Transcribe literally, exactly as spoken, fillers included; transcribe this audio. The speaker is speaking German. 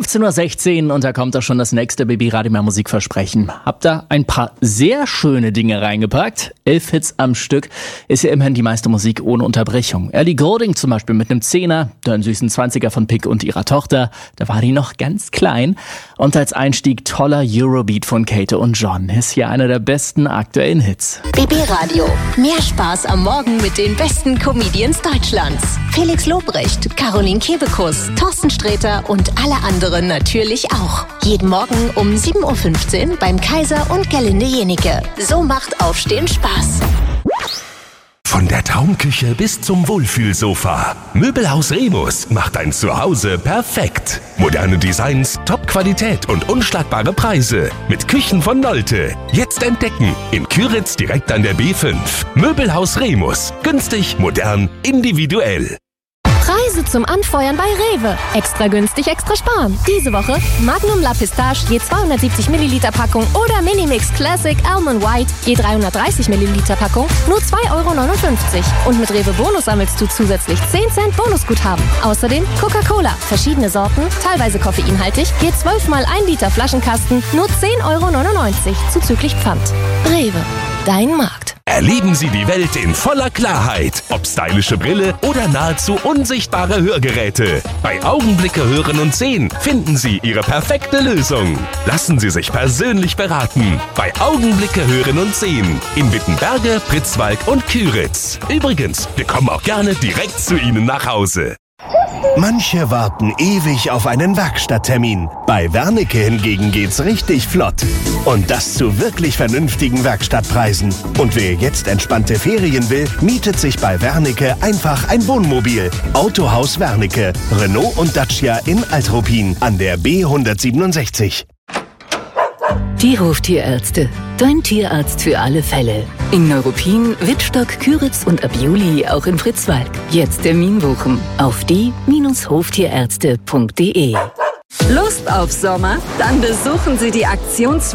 achtzehn Uhr sechzehn und da kommt auch schon das nächste Baby Radio Mehr Musikversprechen. Hab da ein paar sehr schöne Dinge reingepackt. Elf Hits am Stück ist ja immerhin die meiste Musik ohne Unterbrechung. Ellie Goulding zum Beispiel mit einem Zehner, dann süßen Zwanziger von Pick und ihrer Tochter. Da war die noch ganz klein. Und als Einstieg toller Eurobeat von Kate und John. Ist hier einer der besten aktuellen Hits. B B Radio. Mehr Spaß am Morgen mit den besten Comedians Deutschlands. Felix Lobrecht, Caroline Kebekus, Thorsten Sträter und alle anderen natürlich auch. Jeden Morgen um sieben Uhr fünfzehn beim Kaiser und Gerlinde Jenike. So macht Aufstehen Spaß. Von der Traumküche bis zum Wohlfühlsofa. Möbelhaus Remus macht dein Zuhause perfekt. Moderne Designs, Top-Qualität und unschlagbare Preise. Mit Küchen von Nolte. Jetzt entdecken. In Küritz direkt an der B fünf. Möbelhaus Remus. Günstig, modern, individuell. Preise zum Anfeuern bei Rewe. Extra günstig, extra sparen. Diese Woche Magnum La Pistache je zweihundertsiebzig Milliliter Packung oder Minimix Classic Almond White je dreihundertdreißig Milliliter Packung nur zwei Euro neunundfünfzig. Und mit Rewe Bonus sammelst du zusätzlich zehn Cent Bonusguthaben. Außerdem Coca-Cola, verschiedene Sorten, teilweise koffeinhaltig, je zwölf mal ein Liter Flaschenkasten nur zehn Euro neunundneunzig zuzüglich Pfand. Rewe, dein Markt. Erleben Sie die Welt in voller Klarheit. Ob stylische Brille oder nahezu unsichtbare Hörgeräte. Bei Augenblicke hören und sehen finden Sie Ihre perfekte Lösung. Lassen Sie sich persönlich beraten. Bei Augenblicke hören und sehen. In Wittenberge, Pritzwalk und Küritz. Übrigens, wir kommen auch gerne direkt zu Ihnen nach Hause. Manche warten ewig auf einen Werkstatttermin. Bei Wernicke hingegen geht's richtig flott. Und das zu wirklich vernünftigen Werkstattpreisen. Und wer jetzt entspannte Ferien will, mietet sich bei Wernicke einfach ein Wohnmobil. Autohaus Wernicke, Renault und Dacia in Altruppin an der B hundertsiebenundsechzig. Die Hoftierärzte. Dein Tierarzt für alle Fälle. In Neuruppin, Wittstock, Küritz und ab Juli auch in Pritzwalk. Jetzt Termin buchen auf die Hoftierärzte punkt de. Lust auf Sommer? Dann besuchen Sie die Aktion